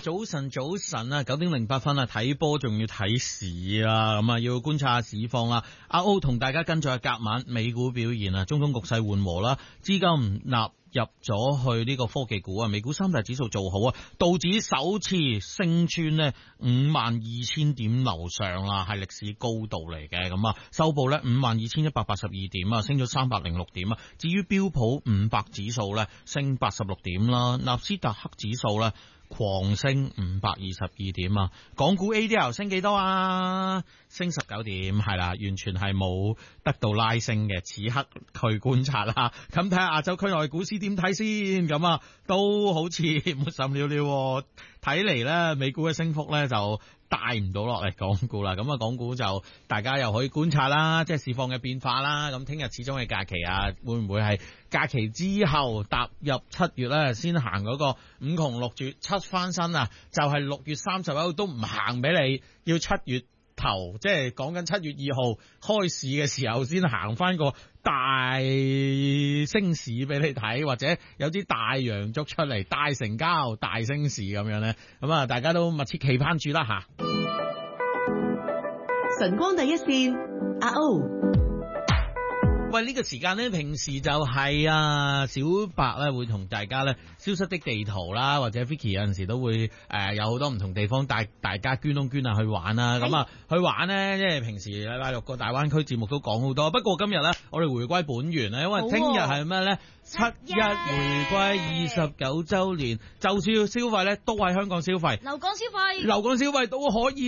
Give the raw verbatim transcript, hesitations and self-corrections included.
早晨早晨啊，九點零八分啊，睇波仲要睇市啊，咁啊要觀察下市況啦。阿 O 同大家跟住下隔晚美股表現啊，中東局勢緩和啦，資金納入咗去呢個科技股啊，美股三大指數做好啊，道指首次升穿呢五萬二千點樓上啦，係歷史高度嚟嘅，咁啊收報呢五萬二千一百八十二點啊，升咗三百零六點啊。至於標普五百指數呢，升八十六點啦，納斯達克指數呢，狂升五百二十二點啊！港股 A D R 升幾多啊？升十九點，係啦，完全係冇得到拉升嘅。此刻去觀察啦，咁睇下亞洲區內股市點睇先。咁啊，都好似冇甚了了。睇嚟咧，美股嘅升幅咧就帶唔到落嚟港股啦。咁啊，港股就大家又可以觀察啦，即係市況嘅變化啦。咁聽日始終係假期啊，會唔會係假期之後踏入七月咧，先行嗰個五窮六絕七翻身啊？就係六月三十一號都唔行俾你，要七月頭，即係講緊七月二號開市嘅時候先行翻個大升市俾你睇，或者有啲大陽燭出嚟，大成交、大升市咁樣咧。咁啊，大家都密切期盼住啦吓。 晨光第一線，阿 O。 喂，呢、這個時間咧，平時就係啊小白咧會同大家咧消失的地圖啦，或者 Vicky 有陣時都會誒、呃、有好多唔同地方帶大家捐窿捐下去玩啦。咁啊去玩咧，即係平時禮拜六個大灣區節目都講好多。不過今日咧，我哋回歸本源咧，因為聽日係咩咧？七一回歸二十九週年，就算要消費咧，都喺香港消費， 留港消費， 留港消費都可以。